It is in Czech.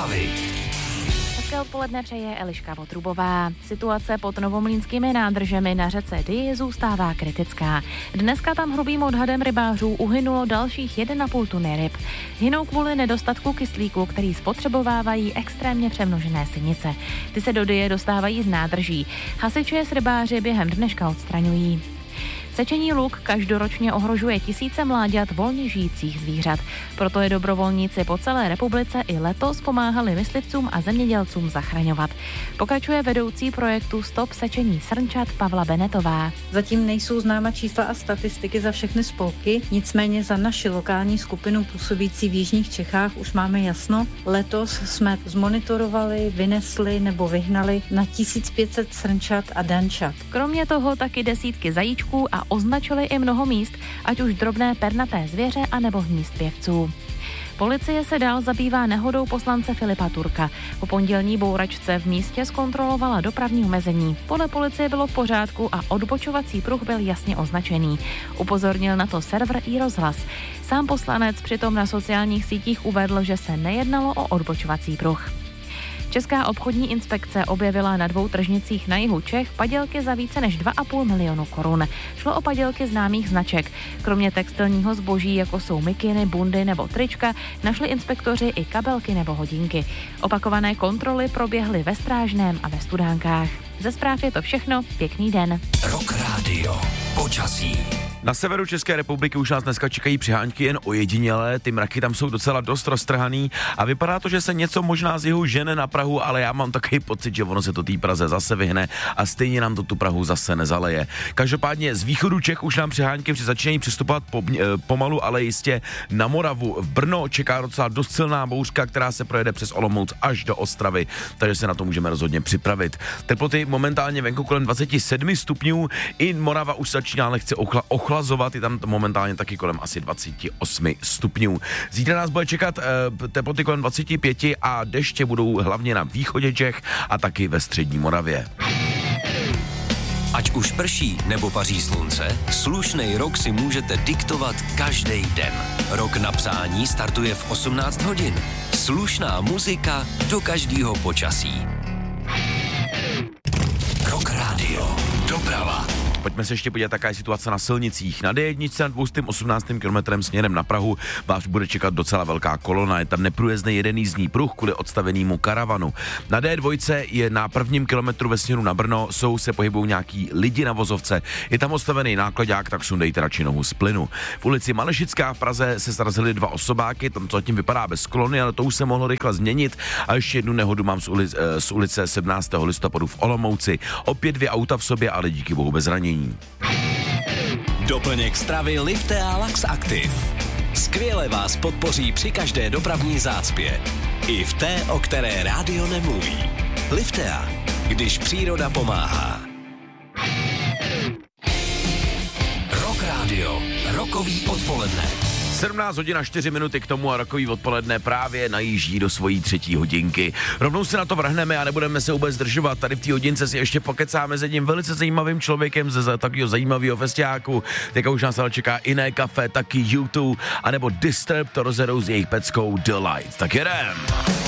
Zprávy. Hezké odpoledne přeje Eliška Votrubová. Situace pod novomlýnskými nádržemi na řece Dyji zůstává kritická. Dneska tam hrubým odhadem rybářů uhynulo dalších 1,5 tuny ryb. Hynou kvůli nedostatku kyslíku, který spotřebovávají extrémně přemnožené sinice. Ty se do Dyje dostávají z nádrží. Hasiči je s rybáři během dneška odstraňují. Sečení luk každoročně ohrožuje tisíce mláďat volně žijících zvířat. Proto je dobrovolníci po celé republice i letos pomáhali myslivcům a zemědělcům zachraňovat. Pokračuje vedoucí projektu Stop sečení srnčat Pavla Benetová. Zatím nejsou známa čísla a statistiky za všechny spolky, nicméně za naši lokální skupinu působící v jižních Čechách už máme jasno. Letos jsme zmonitorovali, vynesli nebo vyhnali na 1500 srnčat a dančat. Kromě toho taky desítky zajíčků a označili i mnoho míst, ať už drobné pernaté zvěře anebo hnízd pěvců. Policie se dál zabývá nehodou poslance Filipa Turka. Po pondělní bouračce v místě zkontrolovala dopravní omezení. Podle policie bylo v pořádku a odbočovací pruh byl jasně označený. Upozornil na to server iRozhlas. Sám poslanec přitom na sociálních sítích uvedl, že se nejednalo o odbočovací pruh. Česká obchodní inspekce objevila na 2 tržnicích na jihu Čech padělky za více než 2,5 milionu korun. Šlo o padělky známých značek. Kromě textilního zboží, jako jsou mikiny, bundy nebo trička, našli inspektoři i kabelky nebo hodinky. Opakované kontroly proběhly ve Strážném a ve Studánkách. Ze zpráv je to všechno. Pěkný den. Rock Radio. Počasí. Na severu České republiky už nás dneska čekají přiháňky jen ojedinělé, ty mraky tam jsou docela dost roztrhaný a vypadá to, že se něco možná z jihu žene na Prahu, ale já mám takový pocit, že ono se to té Praze zase vyhne a stejně nám to tu Prahu zase nezaleje. Každopádně z východu Čech už nám přiháňky začínají přistupovat pomalu, ale jistě na Moravu. V Brno čeká docela dost silná bouřka, která se projede přes Olomouc až do Ostravy, takže se na to můžeme rozhodně připravit. Teploty momentálně venku kolem 27 stupňů, i Morava už začíná lehce ochlazovat, je tam momentálně taky kolem asi 28 stupňů. Zítra nás bude čekat teploty kolem 25 a deště budou hlavně na východě Čech a taky ve střední Moravě. Ať už prší nebo paří slunce, slušnej rok si můžete diktovat každý den. Rok na přání startuje v 18 hodin. Slušná muzika do každého počasí. Rock Radio. Doprava. Pojďme se ještě podívat, jaká je situace na silnicích. Na D1 nad 218. kilometrem směrem na Prahu vás bude čekat docela velká kolona. Je tam neprůjezdný jeden jízdní pruh kvůli odstavenému karavanu. Na D2 je na 1. kilometru ve směru na Brno, se pohybují nějaký lidi na vozovce. Je tam odstavený nákladák, tak sundejte radši nohu z plynu. V ulici Malešická v Praze se srazily 2 osobáky, tam to zatím vypadá bez kolony, ale to už se mohlo rychle změnit. A ještě jednu nehodu mám z ulice 17. listopadu v Olomouci. Opět 2 auta v sobě, ale díky bohu bez zranění. Doplněk stravy Liftea Lax Active. Skvěle vás podpoří při každé dopravní zácpě. I v té, o které rádio nemluví. Liftea, když příroda pomáhá. Rock Radio. Rokový odpoledne. 17 hodin a 4 minuty k tomu a rokový odpoledne právě najíždí do svojí 3. hodinky. Rovnou se na to vrhneme a nebudeme se vůbec zdržovat. Tady v té hodince si ještě pokecáme s jedním velice zajímavým člověkem ze takového zajímavého festiáku. Teďka už nás ale čeká Iné kafe, taky U2, anebo Disturbed, to rozjedou s jejich peckou The Light. Tak jedem!